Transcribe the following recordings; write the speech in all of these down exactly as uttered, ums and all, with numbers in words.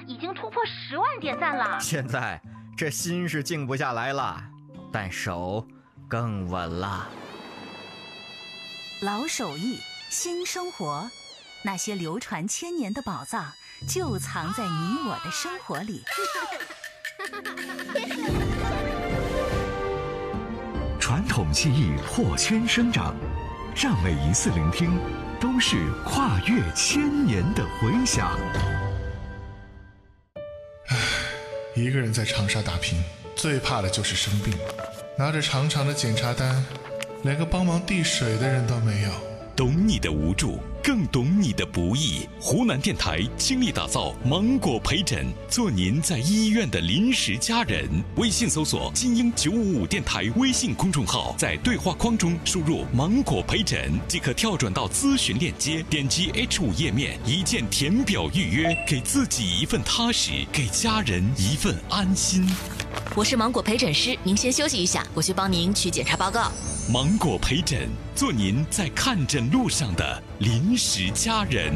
已经突破十万点赞了。 现在这心是静不下来了，但手更稳了。 老手艺，新生活，那些流传千年的宝藏就藏在你我的生活里。 传统技艺破圈生长，让每一次聆听都是跨越千年的回响。 唉，一个人在长沙打拼，最怕的就是生病。拿着长长的检查单，连个帮忙递水的人都没有。 懂你的无助，更懂你的不易。湖南电台倾力打造芒果陪诊，做您在医院的临时家人。微信搜索金鹰九五五电台微信公众号，在对话框中输入芒果陪诊即可跳转到咨询链接，点击 H 五 页面，一键填表预约，给自己一份踏实，给家人一份安心。 我是芒果陪诊师，您先休息一下，我去帮您取检查报告。 芒果陪诊，做您在看诊路上的临时家人。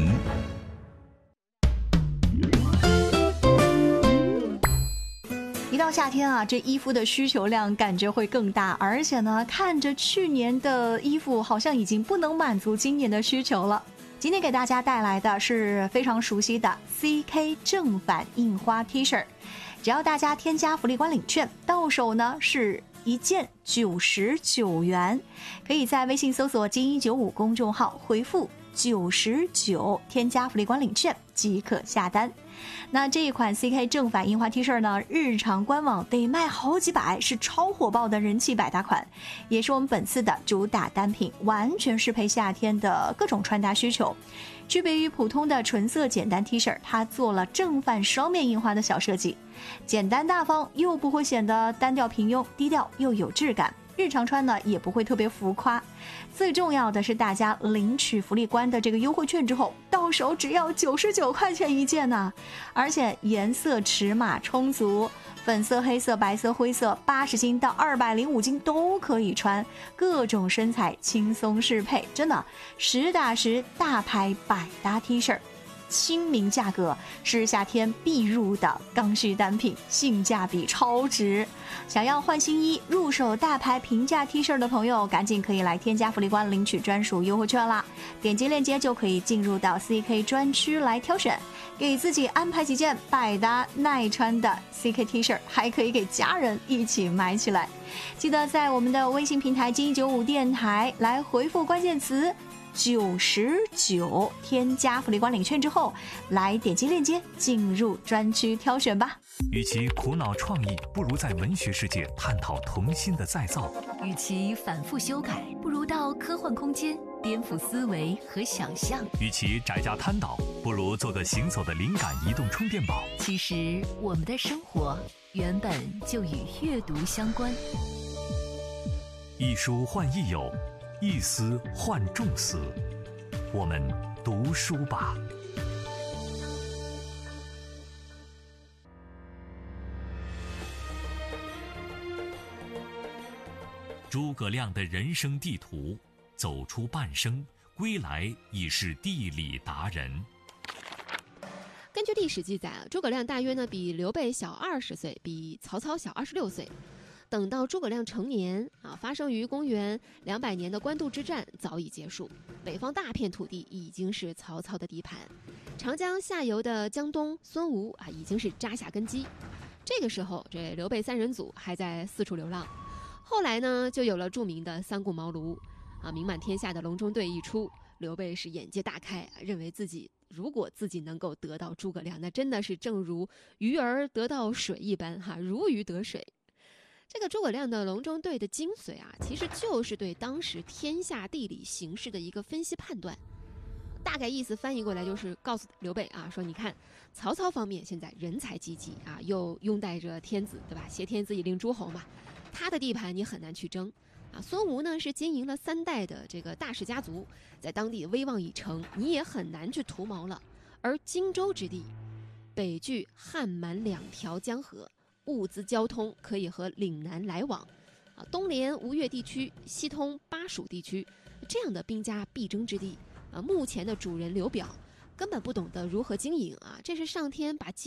一到夏天啊，这衣服的需求量感觉会更大，而且呢，看着去年的衣服好像已经不能满足今年的需求了。今天给大家带来的是非常熟悉的 C K 正反印花 T 恤，只要大家添加福利官领券，到手呢是一件九十九元，可以在微信搜索金一九五公众号回复九十九，添加福利官领券即可下单。那这一款 C K 正反印花 T 恤呢，日常官网得卖好几百，是超火爆的人气百搭款，也是我们本次的主打单品，完全适配夏天的各种穿搭需求。区别于普通的纯色简单 T 恤，它做了正反双面印花的小设计，简单大方又不会显得单调平庸，低调又有质感。日常穿呢也不会特别浮夸，最重要的是大家领取福利官的这个优惠券之后，到手只要九十九块钱一件呢、啊，而且颜色尺码充足，粉色、黑色、白色、灰色，八十斤到二百零五斤都可以穿，各种身材轻松适配，真的实打实大牌百搭 T 恤。亲民价格是夏天必入的刚需单品，性价比超值。想要换新衣、入手大牌平价 T 恤的朋友，赶紧可以来添加福利官领取专属优惠券啦！点击链接就可以进入到 C K 专区来挑选，给自己安排几件百搭耐穿的 C K T 恤，还可以给家人一起买起来。记得在我们的微信平台金一九五电台来回复关键词九十九，添加福利官领券之后，来点击链接进入专区挑选吧。 与其苦恼创意，不如在文学世界探讨童心的再造； 与其反复修改，不如到科幻空间颠覆思维和想象； 与其宅家瘫倒，不如做个行走的灵感移动充电宝。 其实我们的生活原本就与阅读相关。 一书换益友，一思换众思，我们读书吧。诸葛亮的人生地图，走出半生，归来已是地理达人。 根据历史记载啊，诸葛亮大约呢比刘备小二十岁，比曹操小二十六岁。等到诸葛亮成年啊，发生于公元两百年的官渡之战早已结束，北方大片土地已经是曹操的地盘，长江下游的江东、孙吴啊已经是扎下根基。这个时候，这刘备三人组还在四处流浪。后来呢，就有了著名的三顾茅庐啊，名满天下的隆中对一出，刘备是眼界大开，认为自己如果自己能够得到诸葛亮，那真的是正如鱼儿得到水一般哈，如鱼得水。这个诸葛亮的隆中对的精髓啊，其实就是对当时天下地理形势的一个分析判断。大概意思翻译过来就是告诉刘备啊，说你看曹操方面现在人才济济啊，又拥戴着天子，对吧？挟天子以令诸侯嘛，他的地盘你很难去争啊。孙吴呢是经营了三代的这个大氏家族，在当地威望已成，你也很难去图谋了。而荆州之地，北距汉满两条江河，物资交通可以和岭南来往，啊，东连吴越地区，西通巴蜀地区，这样的兵家必争之地，啊，目前的主人刘表根本不懂得如何经营啊，这是上天把